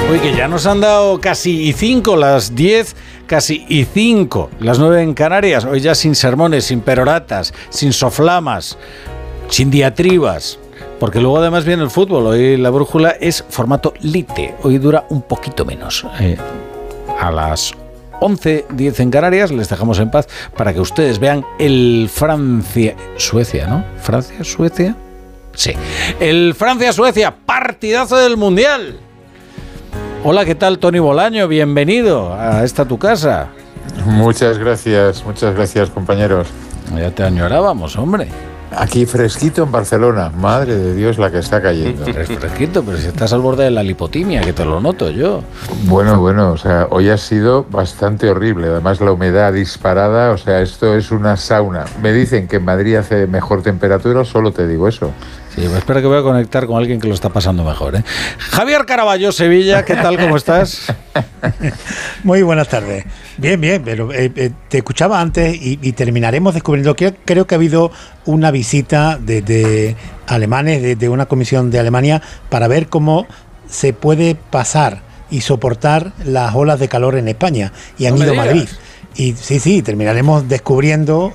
Uy, que ya nos han dado casi 5, las 10, casi 5, las 9 en Canarias. Hoy ya sin sermones, sin peroratas, sin soflamas, sin diatribas. Porque luego además viene el fútbol. Hoy la brújula es formato lite. Hoy dura un poquito menos. A las 11:10 en Canarias les dejamos en paz para que ustedes vean el Francia-Suecia, ¿no? ¿Francia-Suecia? Sí. El Francia-Suecia, partidazo del Mundial. Hola, ¿qué tal, Tony Bolaño? Bienvenido a esta tu casa. Muchas gracias, compañeros. Ya te añorábamos, hombre. Aquí fresquito en Barcelona, madre de Dios la que está cayendo. Fresquito, pero si estás al borde de la lipotimia, que te lo noto yo. Bueno, o sea, hoy ha sido bastante horrible, además la humedad disparada, o sea, esto es una sauna. Me dicen que en Madrid hace mejor temperatura, solo te digo eso. Sí, pues espera que voy a conectar con alguien que lo está pasando mejor, ¿eh? Javier Caraballo, Sevilla, ¿qué tal? ¿Cómo estás? Muy buenas tardes. Bien, pero te escuchaba antes y terminaremos descubriendo que creo que ha habido una visita de alemanes, de una comisión de Alemania, para ver cómo se puede pasar y soportar las olas de calor en España. Y han ido a Madrid. Y sí, terminarán descubriendo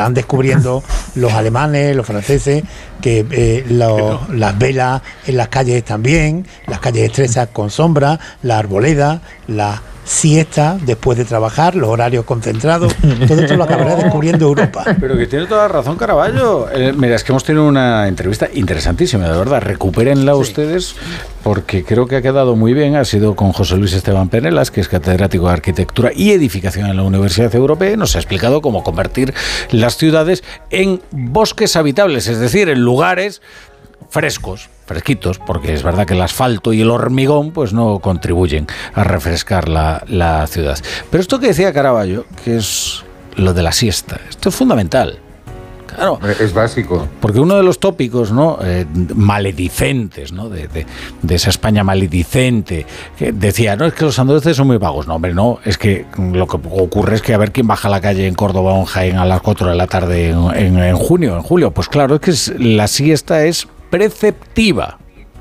los alemanes, los franceses, que las velas en las calles están bien, las calles estrechas con sombra, la arboleda, la siesta después de trabajar, los horarios concentrados, todo esto lo acabará descubriendo Europa. Pero que tiene toda la razón, Caraballo. Mira, es que hemos tenido una entrevista interesantísima, de verdad. Recupérenla ustedes, porque creo que ha quedado muy bien. Ha sido con José Luis Esteban Penelas, que es catedrático de Arquitectura y Edificación en la Universidad Europea, y nos ha explicado cómo convertir las ciudades en bosques habitables, es decir, en lugares fresquitos, porque es verdad que el asfalto y el hormigón pues no contribuyen a refrescar la ciudad. Pero esto que decía Caraballo, que es lo de la siesta, esto es fundamental. Claro, es básico. Porque uno de los tópicos, ¿no? Maledicentes, ¿no? De esa España maledicente, que decía, no, es que los andaluces son muy vagos. No, hombre, no, es que lo que ocurre es que a ver quién baja a la calle en Córdoba o en Jaén a las 4 de la tarde en julio. Pues claro, es que la siesta es preceptiva.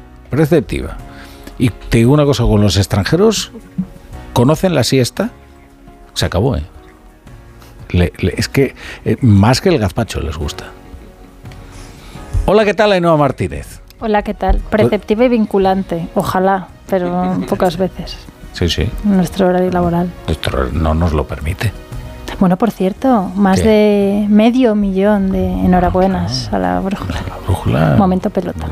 Y te digo una cosa, con los extranjeros, ¿conocen la siesta? Se acabó, ¿eh? Es que más que el gazpacho les gusta. Hola, ¿qué tal, Ainhoa Martínez? Hola, ¿qué tal? Preceptiva y vinculante, ojalá, pero pocas veces. Sí. Nuestro horario laboral. Nuestro no nos lo permite. Bueno, por cierto, más de 500.000 de enhorabuenas a la brújula. La brújula. Momento pelota.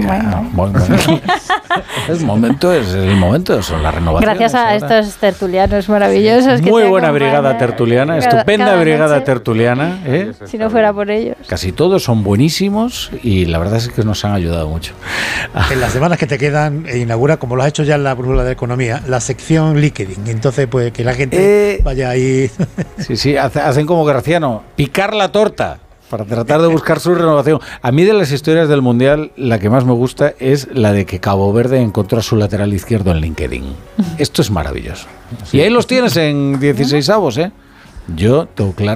El momento, son las renovaciones. Gracias a estos tertulianos maravillosos. Muy buena brigada tertuliana, estupenda brigada tertuliana. Si no fuera por ellos. Casi todos son buenísimos y la verdad es que nos han ayudado mucho. En las semanas que te quedan, inaugura, como lo has hecho ya en la brújula de economía, la sección LinkedIn. Entonces, pues que la gente vaya ahí. Sí, hacen como Graciano, picar la torta para tratar de buscar su renovación. A mí, de las historias del Mundial, la que más me gusta es la de que Cabo Verde encontró a su lateral izquierdo en LinkedIn. Esto es maravilloso. Y ahí los tienes en 16avos, ¿eh? Yo tengo claro